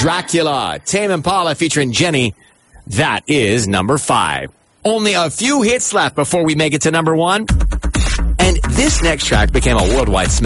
Dracula, Tame Impala featuring Jenny. That is number 5. Only a few hits left before we make it to number 1. And this next track became a worldwide smash.